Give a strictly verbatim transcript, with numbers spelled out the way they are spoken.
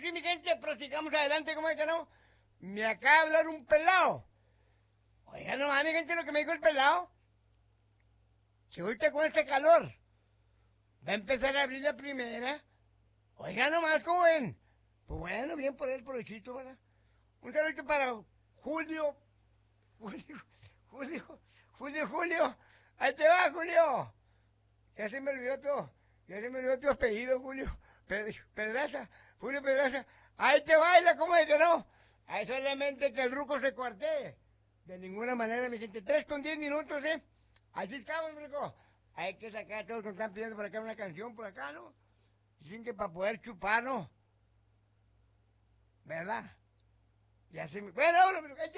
sí, mi gente, prosigamos adelante, ¿cómo es que no? Me acaba de hablar un pelado. Oiga, no, mi gente, lo que me dijo el pelado. Que ahorita con este calor va a empezar a abrir la primera. Oiga, nomás, ¿cómo ven? Pues bueno, bien por él, provechito, ¿verdad? Un saludo para Julio, Julio, Julio, Julio, Julio. Ahí te va, Julio. Ya se me olvidó todo. Ya se me olvidó tu apellido, Julio. Ped- Pedraza, Julio Pedraza. Ahí te baila, ¿cómo es que no? Ahí solamente que el ruco se cuartee. De ninguna manera, mi gente. Tres con diez minutos, ¿eh? Así estamos, ruco. Hay que sacar a todos que están pidiendo por acá una canción por acá, ¿no? Dicen que para poder chupar, ¿no? ¿Verdad? Ya se me... Bueno, bueno, pero